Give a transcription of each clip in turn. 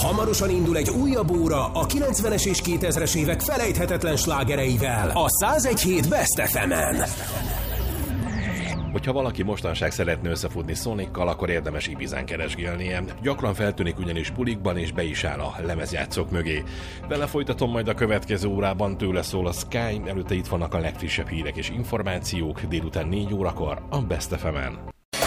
Hamarosan indul egy újabb óra a 90-es és 2000-es évek felejthetetlen slágereivel a 101.7 Best FM-en. Hogyha valaki mostanság szeretne összefutni Sonikkal, akkor érdemes Ibizán keresgélnie. Gyakran feltűnik ugyanis bulikban, és be is áll a lemezjátszók mögé. Vele folytatom majd a következő órában, tőle szól a Sky, előtte itt vannak a legfrissebb hírek és információk, délután 4 órakor a Best FM-en.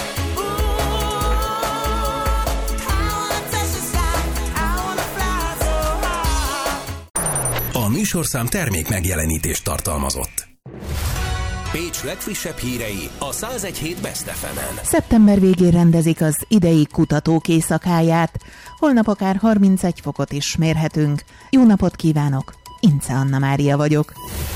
A műsorszám termék megjelenítést tartalmazott. Pécs legfrissebb hírei a 101.7 Best FM-en. Szeptember végén rendezik az idei kutatók éjszakáját. Holnap akár 31 fokot is mérhetünk. Jó napot kívánok! Ince Anna Mária vagyok.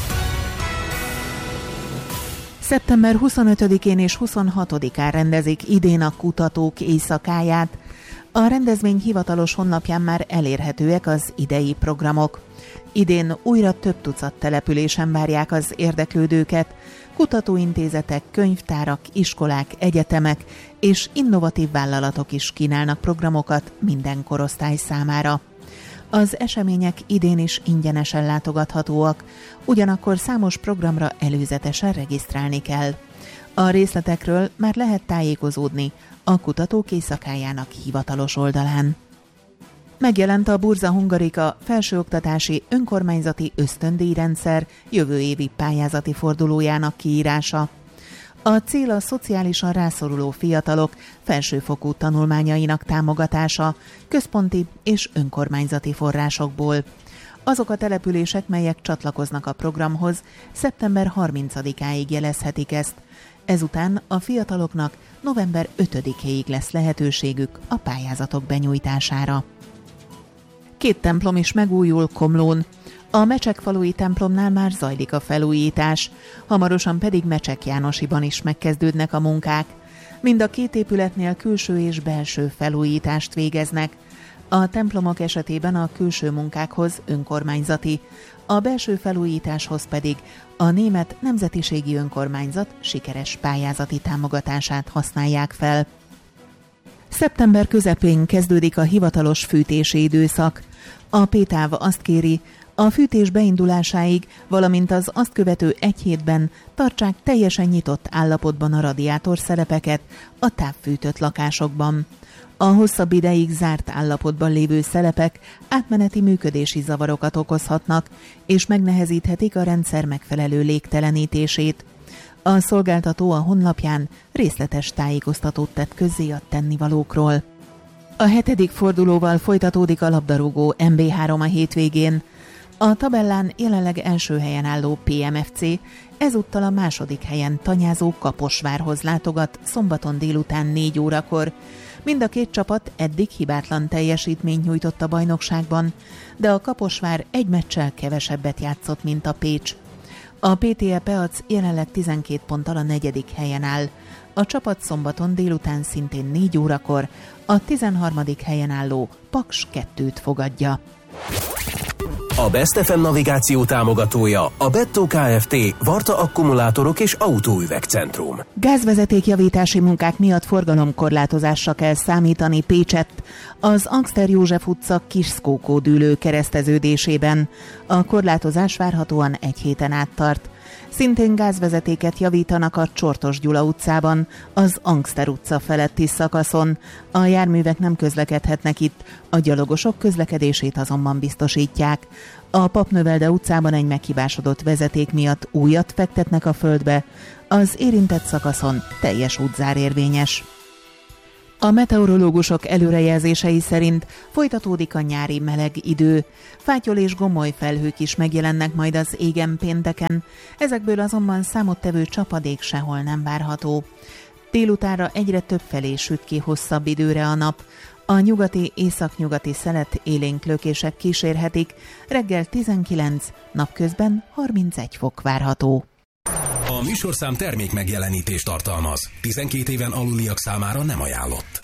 Szeptember 25-én és 26-án rendezik idén a kutatók éjszakáját. A rendezvény hivatalos honlapján már elérhetőek az idei programok. Idén újra több tucat településen várják az érdeklődőket. Kutatóintézetek, könyvtárak, iskolák, egyetemek és innovatív vállalatok is kínálnak programokat minden korosztály számára. Az események idén is ingyenesen látogathatóak, ugyanakkor számos programra előzetesen regisztrálni kell. A részletekről már lehet tájékozódni a Kutatók éjszakájának hivatalos oldalán. Megjelent a Burza Hungarica felsőoktatási önkormányzati ösztöndíjrendszer jövő évi pályázati fordulójának kiírása. A cél a szociálisan rászoruló fiatalok felsőfokú tanulmányainak támogatása központi és önkormányzati forrásokból. Azok a települések, melyek csatlakoznak a programhoz, szeptember 30-áig jelezhetik ezt. Ezután a fiataloknak november 5-éig lesz lehetőségük a pályázatok benyújtására. 2 templom is megújul Komlón. A Mecsekfalui templomnál már zajlik a felújítás, hamarosan pedig Mecsek Jánosiban is megkezdődnek a munkák. Mind a 2 épületnél külső és belső felújítást végeznek. A templomok esetében a külső munkákhoz önkormányzati, a belső felújításhoz pedig a Német Nemzetiségi Önkormányzat sikeres pályázati támogatását használják fel. Szeptember közepén kezdődik a hivatalos fűtési időszak. A Pétáv azt kéri, a fűtés beindulásáig, valamint az azt követő 1 hétben tartsák teljesen nyitott állapotban a radiátorszerepeket a távfűtött lakásokban. A hosszabb ideig zárt állapotban lévő szelepek átmeneti működési zavarokat okozhatnak, és megnehezíthetik a rendszer megfelelő légtelenítését. A szolgáltató a honlapján részletes tájékoztatót tett közzé a tennivalókról. A 7. fordulóval folytatódik a labdarúgó MB3 a hétvégén. A tabellán jelenleg első helyen álló PMFC ezúttal a 2. helyen tanyázó Kaposvárhoz látogat szombaton délután 4 órakor. Mind a 2 csapat eddig hibátlan teljesítményt nyújtott a bajnokságban, de a Kaposvár 1 meccsel kevesebbet játszott, mint a Pécs. A PTE Peac jelenleg 12 ponttal a 4. helyen áll. A csapat szombaton délután szintén 4 órakor a 13. helyen álló Paks 2-t fogadja. A Best FM navigáció támogatója a Bettó Kft. Varta akkumulátorok és autóüvegcentrum. Gázvezetékjavítási munkák miatt forgalomkorlátozásra kell számítani Pécsett, az Angster József utca Kiskókó dűlő kereszteződésében. A korlátozás várhatóan 1 héten át tart. Szintén gázvezetéket javítanak a Csortos Gyula utcában, az Angster utca feletti szakaszon. A járművek nem közlekedhetnek itt, a gyalogosok közlekedését azonban biztosítják. A Papnövelde utcában egy meghibásodott vezeték miatt újat fektetnek a földbe, az érintett szakaszon teljes útzár érvényes. A meteorológusok előrejelzései szerint folytatódik a nyári meleg idő. Fátyol és gomoly felhők is megjelennek majd az égen pénteken, ezekből azonban számottevő csapadék sehol nem várható. Délutánra egyre több felé süt ki hosszabb időre a nap. A nyugati, északnyugati szelet élénk lökések kísérhetik, reggel 19, napközben 31 fok várható. A műsorszám termék megjelenítést tartalmaz. 12 éven aluliak számára nem ajánlott.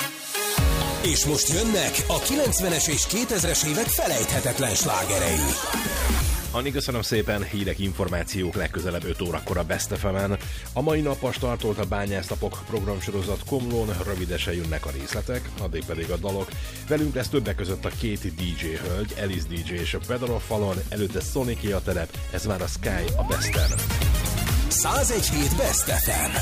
És most jönnek a 90-es és 2000-es évek felejthetetlen slágerei. Anni, köszönöm szépen, hírek, információk legközelebb 5 órakor a Best FM-en. A mai nap a startolt a Bányásztapok programsorozat Komlón, rövidesen jönnek a részletek, addig pedig a dalok. Velünk lesz többek között a két DJ hölgy, Alice DJ és a Pedro falon, előtte Sonic a telep, ez már a Sky a Besten. 101.7 Best FM.